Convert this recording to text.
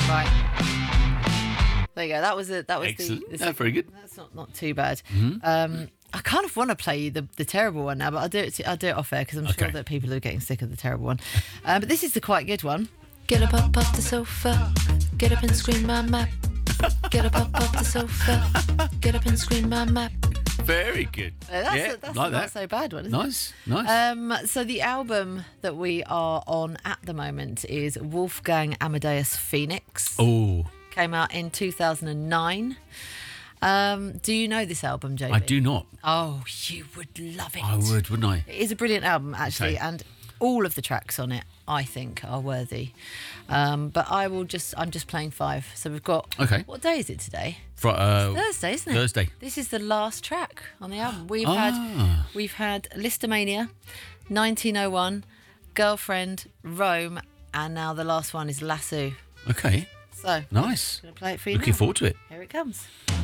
Right. There you go. That was it. That was Excellent. the That's very good. That's not too bad. I kind of want to play you the terrible one now, but I'll do it off air because I'm sure that people are getting sick of the terrible one. But this is the quite good one. Get up off the sofa, get up and scream my map. Get up off the sofa, get up and scream my map. Very good. That's like not that. so bad one, isn't it? Nice. So the album that we are on at the moment is Wolfgang Amadeus Phoenix. Oh, Came out in 2009. Do you know this album, JB? I do not. Oh, you would love it. I would, wouldn't I? It is a brilliant album, actually, Okay. and all of the tracks on it, I think, are worthy. But I'm just playing 5. So we've got. Okay. What day is it today? Thursday, Thursday, isn't it? Thursday. This is the last track on the album. We've had Listomania, 1901, Girlfriend, Rome, and now the last one is Lasso. Okay. So Nice. I'm gonna play it for you. Looking now. forward to it. Here it comes.